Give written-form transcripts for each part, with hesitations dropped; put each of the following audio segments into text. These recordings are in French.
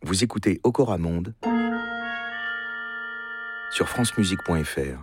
Vous écoutez Okora Monde sur francemusique.fr.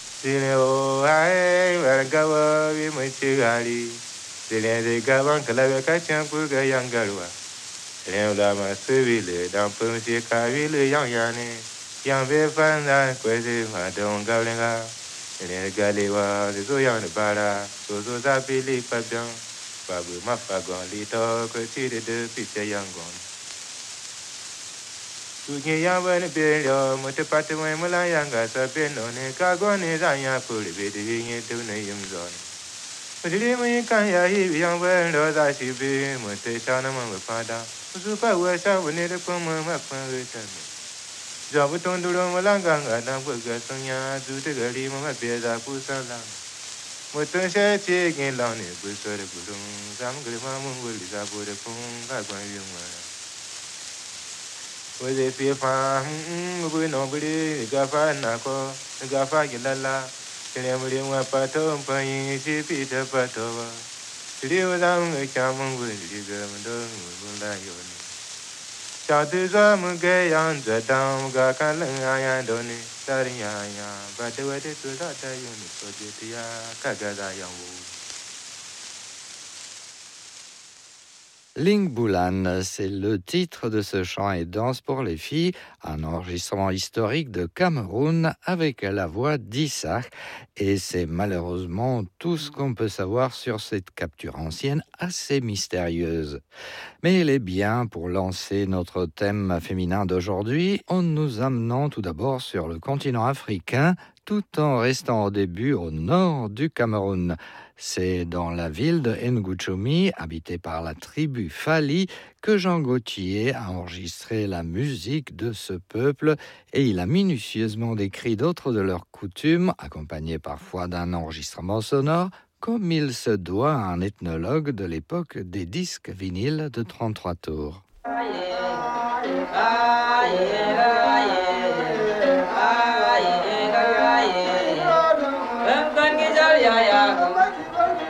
Ling Bulan, c'est le titre de ce chant et danse pour les filles, un enregistrement historique de Cameroun avec la voix d'Issach. Et c'est malheureusement tout ce qu'on peut savoir sur cette capture ancienne assez mystérieuse. Mais elle est bien pour lancer notre thème féminin d'aujourd'hui en nous amenant tout d'abord sur le continent africain, tout en restant au début au nord du Cameroun. C'est dans la ville de Nguchomi, habitée par la tribu Fali, que Jean Gaultier a enregistré la musique de ce peuple et il a minutieusement décrit d'autres de leurs coutumes, accompagnés parfois d'un enregistrement sonore, comme il se doit à un ethnologue de l'époque des disques vinyles de 33 tours.